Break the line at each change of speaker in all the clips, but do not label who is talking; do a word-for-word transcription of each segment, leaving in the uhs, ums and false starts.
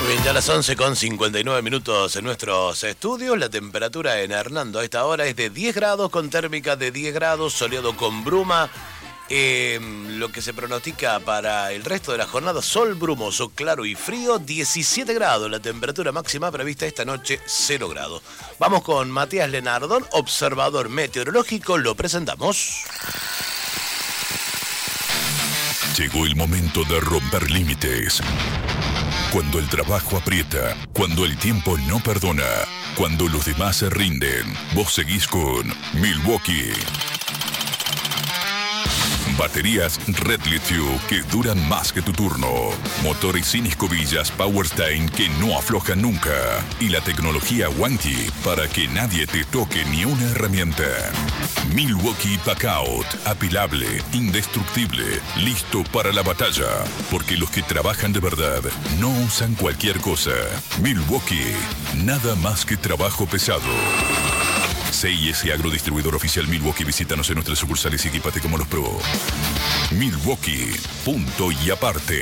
Bien, ya las once con cincuenta y nueve minutos en nuestros estudios. La temperatura en Hernando a esta hora es de diez grados, con térmica de diez grados, soleado con bruma. Eh, lo que se pronostica para el resto de la jornada: sol brumoso, claro y frío, diecisiete grados. La temperatura máxima prevista esta noche, cero grados. Vamos con Matías Lenardón, observador meteorológico. Lo presentamos.
Llegó el momento de romper límites. Cuando el trabajo aprieta, cuando el tiempo no perdona, cuando los demás se rinden, vos seguís con Milwaukee. Baterías Red Lithium que duran más que tu turno. Motores sin escobillas Powerstein que no aflojan nunca. Y la tecnología Wanty para que nadie te toque ni una herramienta. Milwaukee Packout. Apilable, indestructible, listo para la batalla. Porque los que trabajan de verdad no usan cualquier cosa. Milwaukee. Nada más que trabajo pesado. C I S Agrodistribuidor Oficial Milwaukee. Visítanos en nuestras sucursales y equipate como los pro. Milwaukee, punto y aparte.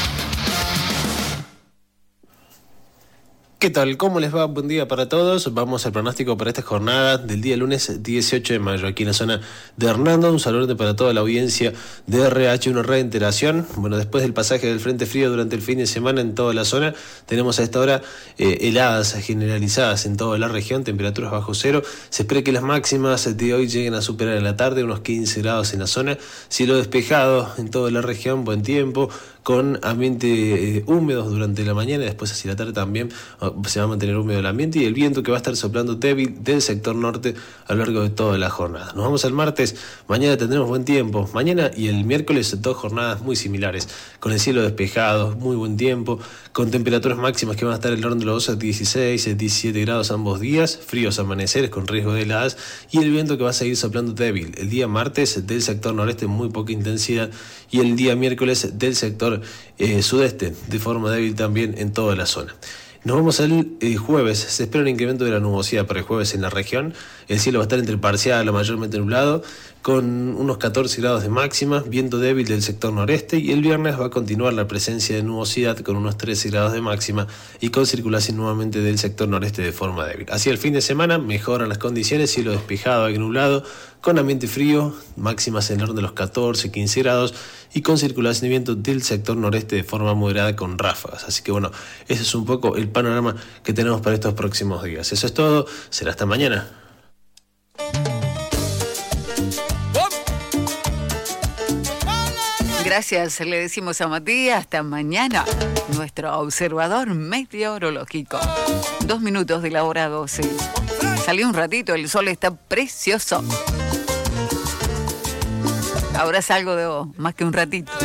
¿Qué tal? ¿Cómo les va? Buen día para todos. Vamos al pronóstico para esta jornada del día lunes dieciocho de mayo, aquí en la zona de Hernando. Un saludo para toda la audiencia de R H, una reiteración. Bueno, después del pasaje del Frente Frío durante el fin de semana en toda la zona, tenemos a esta hora eh, heladas generalizadas en toda la región, temperaturas bajo cero. Se espera que las máximas de hoy lleguen a superar en la tarde unos quince grados en la zona. Cielo despejado en toda la región, buen tiempo, con ambiente eh, húmedo durante la mañana y después hacia la tarde también se va a mantener húmedo el ambiente, y el viento que va a estar soplando débil del sector norte a lo largo de toda la jornada. Nos vamos al martes. Mañana tendremos buen tiempo. Mañana y el miércoles dos jornadas muy similares, con el cielo despejado, muy buen tiempo, con temperaturas máximas que van a estar en el orden de los dieciséis, diecisiete grados ambos días, fríos amaneceres con riesgo de heladas, y el viento que va a seguir soplando débil el día martes del sector noreste, muy poca intensidad, y el día miércoles del sector eh, sudeste de forma débil también en toda la zona. Nos vamos al eh, jueves. Se espera un incremento de la nubosidad para el jueves en la región. El cielo va a estar entre parcial o mayormente nublado, con unos catorce grados de máxima, viento débil del sector noreste, y el viernes va a continuar la presencia de nubosidad con unos trece grados de máxima y con circulación nuevamente del sector noreste de forma débil. Hacia el fin de semana mejoran las condiciones, cielo despejado y nublado, con ambiente frío, máximas en el orden de los catorce, quince grados, y con circulación de viento del sector noreste de forma moderada con ráfagas. Así que bueno, ese es un poco el panorama que tenemos para estos próximos días. Eso es todo, será hasta mañana.
Gracias, le decimos a Matías. Hasta mañana, nuestro observador meteorológico. Dos minutos de la hora doce. Salió un ratito, el sol está precioso. Ahora salgo de más que un ratito.